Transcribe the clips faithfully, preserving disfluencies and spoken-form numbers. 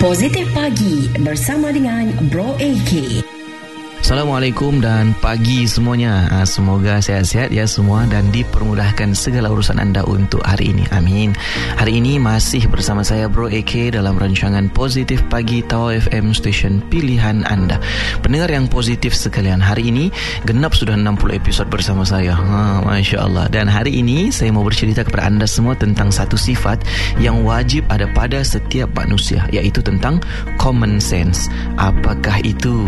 Positif Pagi bersama dengan Bro A K. Assalamualaikum dan pagi semuanya. Semoga sehat-sehat ya semua dan dipermudahkan segala urusan anda untuk hari ini. Amin. Hari ini masih bersama saya Bro A K dalam rancangan Positif Pagi Tawau F M, stesen pilihan anda. Pendengar yang positif sekalian, hari ini genap sudah enam puluh episod bersama saya. Ha, Masya Allah. Dan hari ini saya mau bercerita kepada anda semua tentang satu sifat yang wajib ada pada setiap manusia, iaitu tentang common sense. Apakah itu?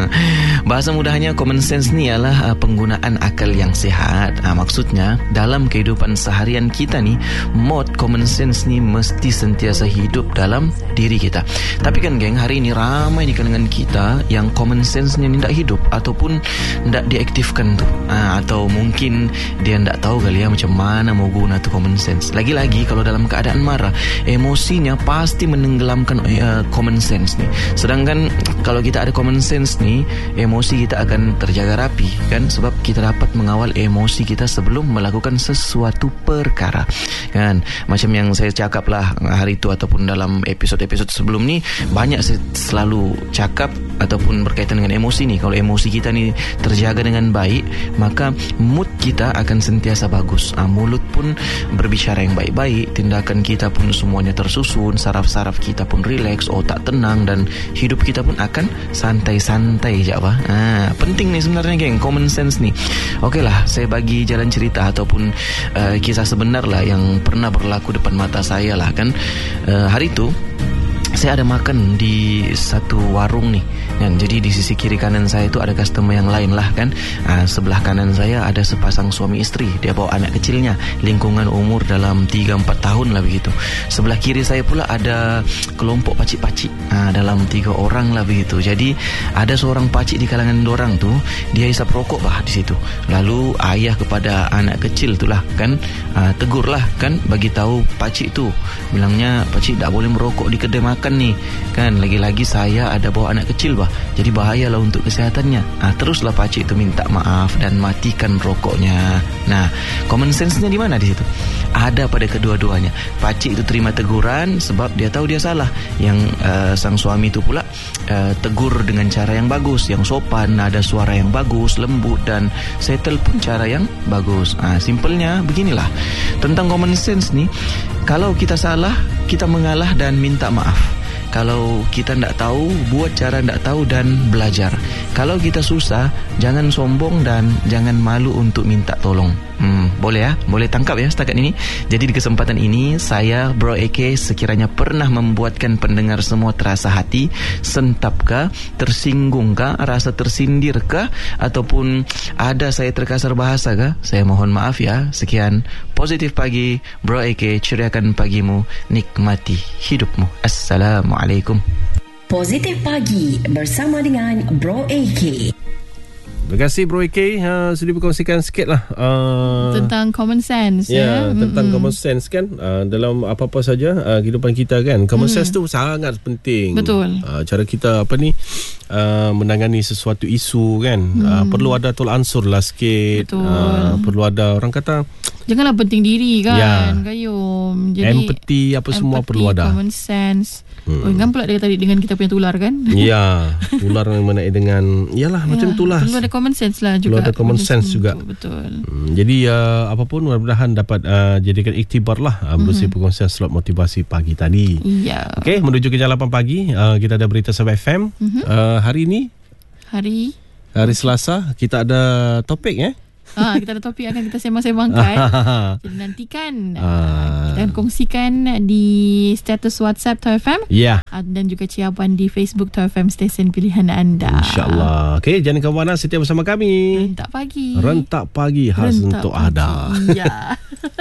Bahasa mudahnya common sense ni ialah uh, penggunaan akal yang sihat. uh, Maksudnya dalam kehidupan seharian kita ni, mod common sense ni mesti sentiasa hidup dalam diri kita. Tapi kan geng, hari ini ramai di kalangan kita yang common sense ni tidak hidup ataupun tidak diaktifkan tu. uh, Atau mungkin dia tidak tahu kali ya macam mana mau guna tu common sense. Lagi-lagi kalau dalam keadaan marah, emosinya pasti menenggelamkan uh, common sense ni. Sedangkan kalau kita ada common sense ni, emosi kita akan terjaga rapi kan, sebab kita dapat mengawal emosi kita sebelum melakukan sesuatu perkara kan. Macam yang saya cakap lah hari itu ataupun dalam episod-episod sebelum ni, banyak saya selalu cakap ataupun berkaitan dengan emosi ni. Kalau emosi kita ni terjaga dengan baik, maka mood kita akan sentiasa bagus. ha, Mulut pun berbicara yang baik-baik, tindakan kita pun semuanya tersusun, saraf-saraf kita pun rileks, otak tenang, dan hidup kita pun akan santai-santai je apa. Ah, penting ni sebenarnya geng, common sense ni. Okey lah, saya bagi jalan cerita ataupun uh, kisah sebenar lah yang pernah berlaku depan mata saya lah kan. Uh, hari tu saya ada makan di satu warung ni kan. Jadi di sisi kiri kanan saya itu ada customer yang lain lah kan. ha, Sebelah kanan saya ada sepasang suami isteri, dia bawa anak kecilnya, lingkungan umur dalam tiga empat tahun lah begitu. Sebelah kiri saya pula ada kelompok pacik-pacik, ha, dalam tiga orang lah begitu. Jadi ada seorang pacik di kalangan dorang tu, dia hisap rokok bah di situ. Lalu ayah kepada anak kecil tu lah kan, ha, tegur lah kan, bagi tahu pacik tu, bilangnya pacik tak boleh merokok di kedai makan ni kan. Lagi-lagi saya ada bawa anak kecil bah, jadi bahayalah untuk kesehatannya. ah, Teruslah pakcik itu minta maaf dan matikan rokoknya. Nah, common sense-nya di mana di situ? Ada pada kedua-duanya. Pakcik itu terima teguran sebab dia tahu dia salah. Yang uh, sang suami itu pula uh, tegur dengan cara yang bagus, yang sopan, ada suara yang bagus, lembut, dan settle pun cara yang bagus. ah, Simpelnya beginilah tentang common sense ni. Kalau kita salah, kita mengalah dan minta maaf. Kalau kita tidak tahu, buat cara tidak tahu dan belajar. Kalau kita susah, jangan sombong dan jangan malu untuk minta tolong. Hmm, boleh ya? Boleh tangkap ya setakat ini? Jadi di kesempatan ini, saya Bro A K sekiranya pernah membuatkan pendengar semua terasa hati, sentapkah, tersinggunggah, rasa tersindirkah, ataupun ada saya terkasar bahasa kah? Saya mohon maaf ya. Sekian Positif Pagi Bro A K, ceriakan pagimu, nikmati hidupmu. Assalamualaikum. Positif Pagi bersama dengan Bro A K. Terima kasih Bro A K, uh, sudah berkongsikan sikit lah uh, tentang common sense. Ya, ya? tentang Mm-mm. common sense kan, uh, dalam apa-apa saja uh, kehidupan kita kan. Common mm. sense tu sangat penting. Betul. uh, Cara kita apa ni uh, menangani sesuatu isu kan. mm. uh, Perlu ada tol ansur lah sikit. Betul. uh, Perlu ada, orang kata, janganlah penting diri kan, ya. Gayum. Jadi empathy apa empathy, semua perlu ada. Common sense. Hmm. Oh, ingat pula dia tadi dengan kita punya tular kan. Ya, tular mengenai dengan, yalah ya, macam itulah. Perlu ada common sense lah juga. Perlu ada common sense juga. Betul. Hmm, jadi uh, apapun mudah-mudahan dapat uh, jadikan iktibar lah uh, bersih mm-hmm. perkongsian slot motivasi pagi tadi. Ya. Okey, menuju ke jam lapan pagi, uh, kita ada berita Sabah F M. Mm-hmm. uh, Hari ini Hari Hari Selasa, kita ada topik ya. Ha, kita ada topik akan kita sembang-sembangkan. Jadi nantikan. Ah. Kita akan kongsikan di status WhatsApp Tawau F M. Ya. Yeah. Dan juga ciapan di Facebook Tawau F M, stesen pilihan anda. InsyaAllah. Okey, jangan ke mana, setia bersama kami. Rentak pagi. Rentak pagi khas Rentak untuk pagi. ada. Ya.